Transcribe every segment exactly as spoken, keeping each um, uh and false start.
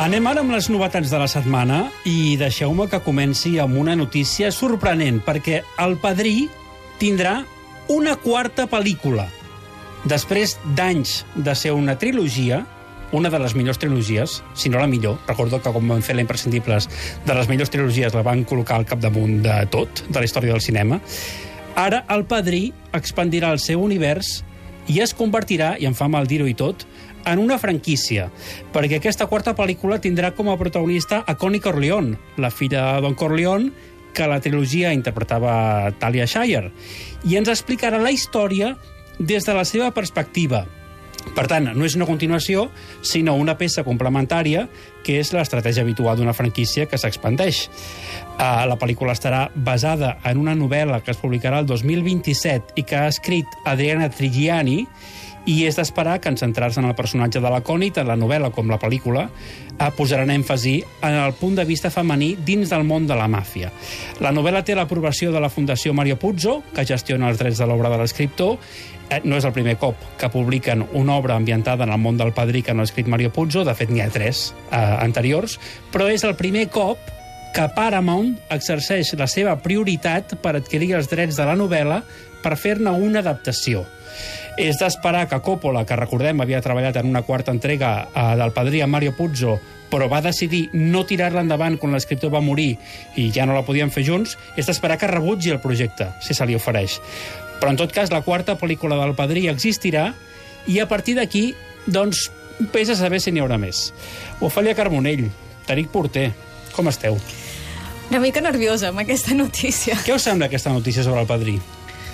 Anem ara amb les novetats de la setmana i deixeu-me que comenci amb una notícia sorprenent, perquè El Padrí tindrà una quarta pel·lícula. Després d'anys de ser una trilogia, una de les millors trilogies, si no la millor, recordo que quan van fer la Imprescindibles, de les millors trilogies la van col·locar al capdamunt de tot, de la història del cinema, ara El Padrí expandirà el seu univers i es convertirà, i em fa mal dir-ho i tot, en una franquícia, perquè aquesta quarta pel·lícula tindrà com a protagonista a Connie Corleone, la filla de Don Corleone, que la trilogia interpretava Talia Shire, i ens explicarà la història des de la seva perspectiva. Per tant, no és una continuació, sinó una peça complementària, que és l'estratègia habitual d'una franquícia que s'expandeix. Uh, la pel·lícula estarà basada en una novel·la que es publicarà el dos mil vint-i-set i que ha escrit Adriana Trigiani, i és d'esperar que en centrar-se en el personatge de la Connie, tant la novel·la com la pel·lícula, eh, posaran èmfasi en el punt de vista femení dins del món de la màfia. La novel·la té l'aprovació de la Fundació Mario Puzo, que gestiona els drets de l'obra de l'escriptor. Eh, no és el primer cop que publiquen una obra ambientada en el món del Padrí que no ha escrit Mario Puzo, de fet n'hi ha tres eh, anteriors, però és el primer cop que Paramount exerceix la seva prioritat per adquirir els drets de la novel·la per fer-ne una adaptació. És d'esperar que Coppola, que recordem havia treballat en una quarta entrega eh, del Padrí amb Mario Puzo, però va decidir no tirar-la endavant quan l'escriptor va morir i ja no la podien fer junts, és d'esperar que rebutgi el projecte, si se li ofereix. Però en tot cas, la quarta pel·lícula del Padrí existirà i a partir d'aquí, doncs, vés a saber si n'hi haurà més. Ofèlia Carbonell, Tariq Porter, com esteu? Una mica nerviosa amb aquesta notícia. Què us sembla aquesta notícia sobre el Padrí?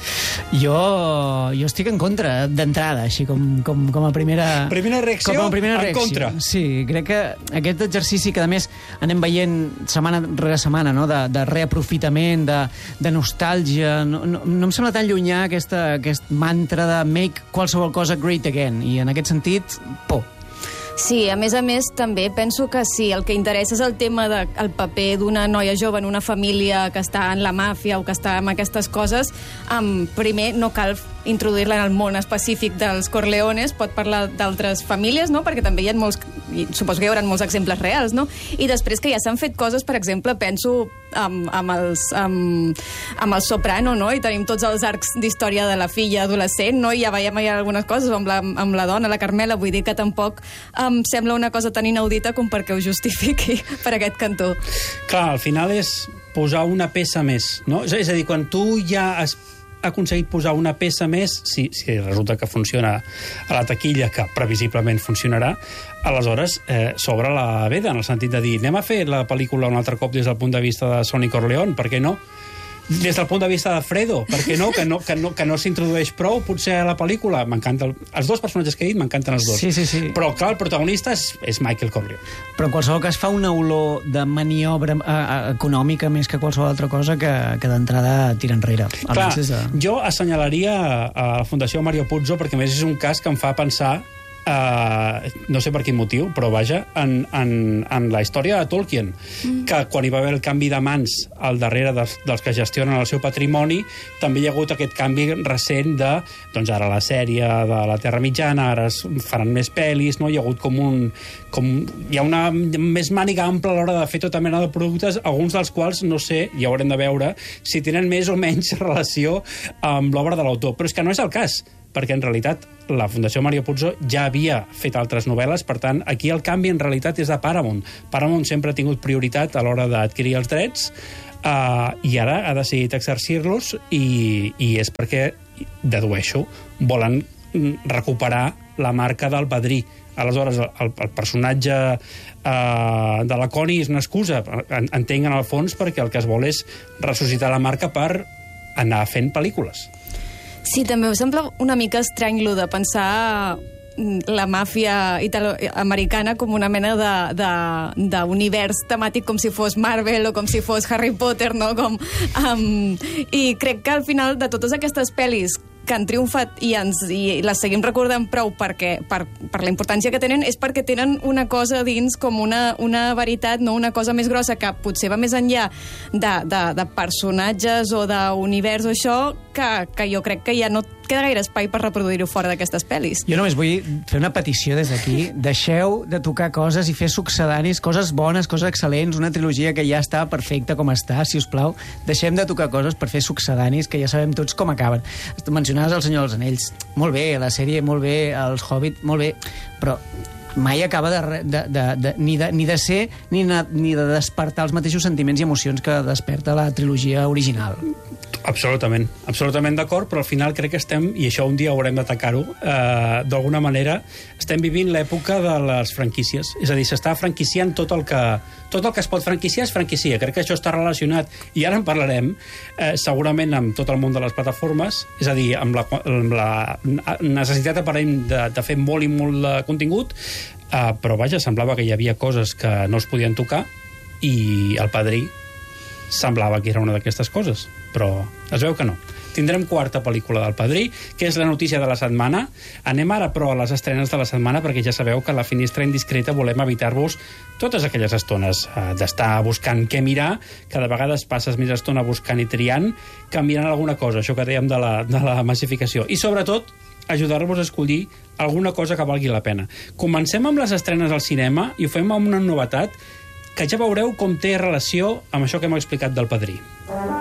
Jo, jo estic en contra d'entrada, així com, com, com a primera... Primera reacció, com a primera reacció. En contra. Sí, crec que aquest exercici que, a més, anem veient setmana rere setmana, no? de, de reaprofitament, de, de nostàlgia... No, no, no em sembla tan llunyà aquesta, aquest mantra de make qualsevol cosa great again, i en aquest sentit, por. Sí, a més a més, també penso que si el que interessa és el tema del de, paper d'una noia jove en una família que està en la màfia o que està en aquestes coses, um, primer no cal introduir-la en el món específic dels Corleones, pot parlar d'altres famílies, no? Perquè també hi ha molts, suposo que hi haurà molts exemples reals, no? I després que ja s'han fet coses, per exemple, penso amb, amb, els, amb, amb el Soprano, no? I tenim tots els arcs d'història de la filla adolescent, no? I ja veiem ja algunes coses amb la, amb la dona, la Carmela, vull dir que tampoc em sembla una cosa tan inaudita com perquè ho justifiqui per aquest cantó. Clar, al final és posar una peça més, no? És a dir, quan tu ja has aconseguit posar una peça més, si, si resulta que funciona a la taquilla, que previsiblement funcionarà, aleshores eh, s'obre la veda, en el sentit de dir, anem a fer la pel·lícula un altre cop des del punt de vista de Sonny Corleone, per què no? Des del punt de vista de Fredo, per què no? Que no, que no, que no s'introdueix prou, potser a la pel·lícula. M'encanta el, els dos personatges que he dit, m'encanten els dos. Sí, sí, sí. Però, clar, el protagonista és, és Michael Corleone. Però en qualsevol cas fa una olor de maniobra eh, econòmica més que qualsevol altra cosa que, que d'entrada tira enrere. Clar, de... jo assenyalaria a la Fundació Mario Puzo perquè, a més, és un cas que em fa pensar Uh, no sé per quin motiu, però vaja, en, en, en la història de Tolkien, mm. que quan hi va haver el canvi de mans al darrere dels, dels que gestionen el seu patrimoni, també hi ha hagut aquest canvi recent de, doncs ara la sèrie de la Terra Mitjana, ara es faran més pel·lis, no? Hi ha hagut com un... Com, hi ha una més màniga ampla a l'hora de fer tota mena de productes, alguns dels quals, no sé, ja haurem de veure, si tenen més o menys relació amb l'obra de l'autor. Però és que no és el cas, perquè en realitat la Fundació Mario Puzo ja havia fet altres novel·les, per tant, aquí el canvi en realitat és de Paramount. Paramount sempre ha tingut prioritat a l'hora d'adquirir els drets uh, i ara ha decidit exercir-los i, i és perquè, dedueixo, volen recuperar la marca del Padrí. Aleshores, el, el personatge uh, de la Connie és una excusa, entenc en el fons, perquè el que es vol és ressuscitar la marca per anar fent pel·lícules. Sí, també em sembla una mica estrany lo de pensar la màfia italoamericana com una mena d'univers temàtic com si fos Marvel o com si fos Harry Potter, no? Com, um, I crec que al final de totes aquestes pel·lis que han triomfat i, ens, i les seguim recordant prou perquè, per, per la importància que tenen, és perquè tenen una cosa dins com una, una veritat, no una cosa més grossa que potser va més enllà de, de, de personatges o d'univers o això, que, que jo crec que ja no queda gaire espai per reproduir-ho fora d'aquestes pel·lis. Jo només vull fer una petició des d'aquí. Deixeu de tocar coses i fer succedanis, coses bones, coses excel·lents, una trilogia que ja està perfecta com està, si us plau. Deixem de tocar coses per fer succedanis, que ja sabem tots com acaben. Mencionaves El Senyor dels Anells. Molt bé, la sèrie, molt bé, Els Hobbit, molt bé, però mai acaba de, de, de, de, ni, de, ni de ser ni, na, ni de despertar els mateixos sentiments i emocions que desperta la trilogia original. Absolutament, absolutament d'acord, però al final crec que estem, i això un dia haurem d'atacar-ho, eh, d'alguna manera estem vivint l'època de les franquícies. És a dir, s'està franquiciant tot el que tot el que es pot franquiciar es franquicia. Crec que això està relacionat, i ara en parlarem, eh, segurament amb tot el món de les plataformes, és a dir, amb la, amb la necessitat aparent de, de fer molt i molt de contingut, eh, però vaja, semblava que hi havia coses que no es podien tocar, i El Padrí semblava que era una d'aquestes coses, però es veu que no. Tindrem quarta pel·lícula del Padrí, que és la notícia de la setmana. Anem ara, però, a les estrenes de la setmana, perquè ja sabeu que a la finestra indiscreta volem evitar-vos totes aquelles estones eh, d'estar buscant què mirar, que de vegades passes més estona buscant i triant que mirant alguna cosa, això que dèiem de la, de la massificació. I, sobretot, ajudar-vos a escollir alguna cosa que valgui la pena. Comencem amb les estrenes al cinema i ho fem amb una novetat que ja veureu com té relació amb això que hem explicat del Padrí.